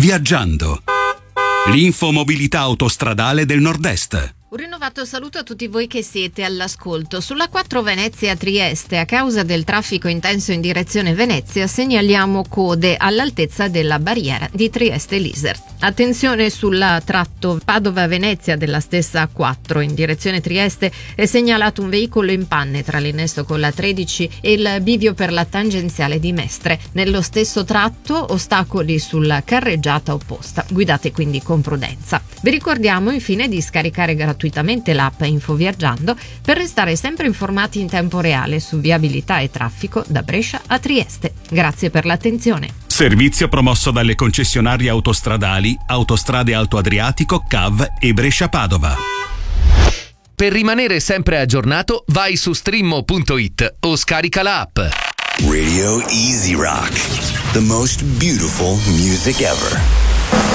Viaggiando. L'infomobilità autostradale del Nord-Est. Un rinnovato saluto a tutti voi che siete all'ascolto. Sulla 4 Venezia-Trieste, a causa del traffico intenso in direzione Venezia, segnaliamo code all'altezza della barriera di Trieste-Liser. Attenzione sulla tratto Padova-Venezia della stessa A4 in direzione Trieste, è segnalato un veicolo in panne tra l'innesto con la 13 e il bivio per la tangenziale di Mestre. Nello stesso tratto ostacoli sulla carreggiata opposta. Guidate quindi con prudenza. Vi ricordiamo infine di scaricare gratuitamente l'app Infoviaggiando per restare sempre informati in tempo reale su viabilità e traffico da Brescia a Trieste. Grazie per l'attenzione. Servizio promosso dalle concessionarie autostradali Autostrade Alto Adriatico, CAV e Brescia-Padova. Per rimanere sempre aggiornato, vai su streammo.it o scarica l'app. Radio Easy Rock, the most beautiful music ever.